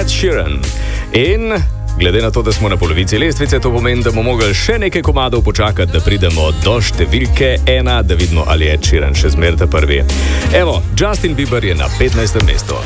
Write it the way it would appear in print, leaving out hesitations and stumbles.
Ed Sheeran. In glede na to, da smo na polovici lestvice, to pomeni, da bomo mogli še nekaj komadov počakati, da pridemo do številke 1, da vidimo, ali je Ed Sheeran še zmeraj prvi. Evo, Justin Bieber je na 15. mestu.